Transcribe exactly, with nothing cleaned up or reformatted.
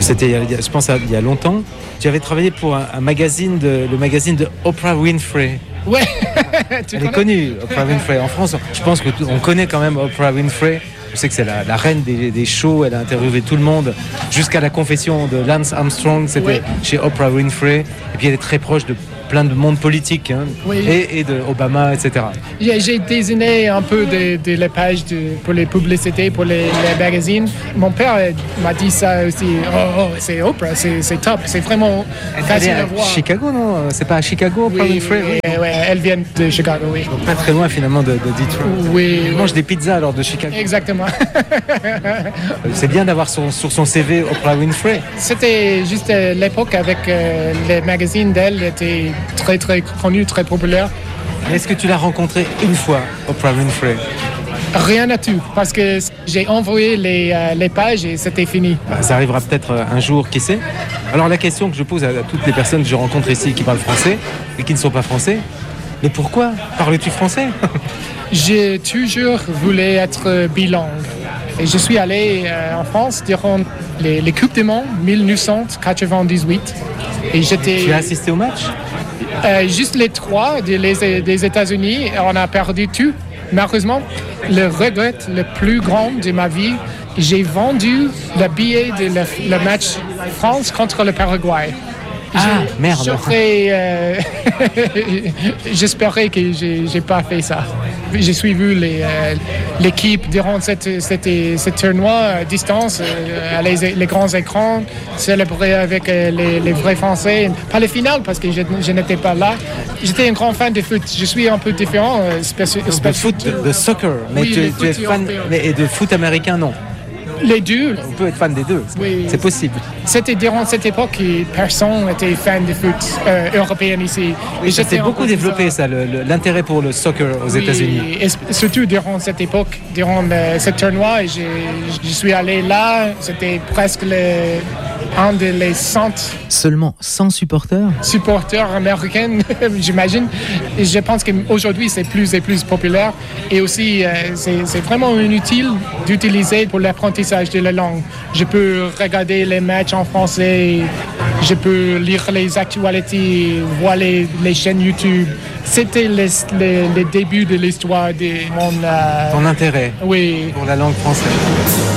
C'était, je pense, il y a longtemps. Tu avais travaillé pour un, un magazine, de, le magazine de Oprah Winfrey. Ouais. Elle est connue, Oprah Winfrey. En France, je pense qu'on connaît quand même Oprah Winfrey. Je sais que c'est la, la reine des, des shows. Elle a interviewé tout le monde. Jusqu'à la confession de Lance Armstrong, c'était ouais. chez Oprah Winfrey. Et puis elle est très proche de plein de monde politique, hein, oui. et, et de Obama, et cetera. J'ai, j'ai désigné un peu de, de les pages de, pour les publicités, pour les, les magazines. Mon père m'a dit ça aussi. Oh, oh c'est Oprah, c'est, c'est top, c'est vraiment elle facile à à voir. Chicago, non? C'est pas à Chicago, Oprah oui, Winfrey? Oui, oui. Ouais, elle vient de Chicago, oui. Donc pas très loin finalement de, de Detroit. Oui. Elle mange des pizzas alors de Chicago. Exactement. C'est bien d'avoir son, sur son C V Oprah Winfrey. C'était juste euh, l'époque avec euh, les magazines d'elle étaient très très connus, très populaires. Est-ce que tu l'as rencontrée une fois, Oprah Winfrey? Rien à tout, parce que j'ai envoyé les, euh, les pages et c'était fini. Ça arrivera peut-être un jour, qui sait. Alors la question que je pose à, à toutes les personnes que je rencontre ici qui parlent français et qui ne sont pas français, mais pourquoi parles-tu français? J'ai toujours voulu être bilingue. Et je suis allé euh, en France durant les, les Coupes du Monde dix-neuf cent quatre-vingt-dix-huit. Et j'étais... Tu as assisté au match? euh, Juste les trois des, les, des États-Unis. On a perdu tout. Malheureusement, le regret le plus grand de ma vie, j'ai vendu le billet de le, le match France contre le Paraguay. Ah, je, merde. J'aurais, euh, j'espérais que j'ai, j'ai pas fait ça. J'ai suivi les, euh, l'équipe durant cette, cette, ce tournoi à distance, euh, les, les grands écrans, célébrer avec euh, les, les vrais Français. Pas le final parce que je, je n'étais pas là. J'étais un grand fan de foot. Je suis un peu différent. Euh, spéci- de foot, de, de soccer, mais oui, tu, tu es fan mais, et de foot américain, non? Les deux. On peut être fan des deux, oui. C'est possible. C'était durant cette époque que personne n'était fan de foot euh, européen ici. Oui, ça s'est beaucoup développé, ça, le, le, l'intérêt pour le soccer aux oui, États-Unis. Et surtout durant cette époque, durant le, ce tournoi, je, je suis allé là, c'était presque le, un des les cent... Seulement cent supporters Supporters américains, j'imagine. Et je pense qu'aujourd'hui, c'est plus et plus populaire. Et aussi, euh, c'est, c'est vraiment inutile d'utiliser pour l'apprentissage de la langue. Je peux regarder les matchs en français, je peux lire les actualités, voir les, les chaînes YouTube. C'était le, le, le début de l'histoire de mon... Euh, Ton intérêt oui. pour la langue française.